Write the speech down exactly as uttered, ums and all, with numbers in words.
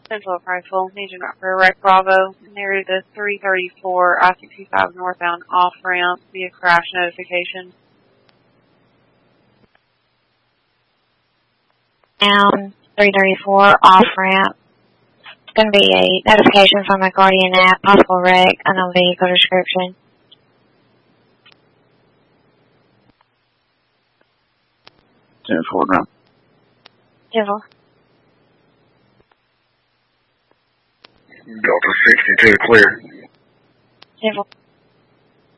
Central Rifle, Agent for Wreck Bravo, near the three thirty-four I sixty-five northbound off-ramp via crash notification. Down three thirty-four off-ramp. It's going to be a notification from a Guardian app, possible wreck, unknown vehicle description. ten four ground. Civil. Delta sixty-two clear. Civil.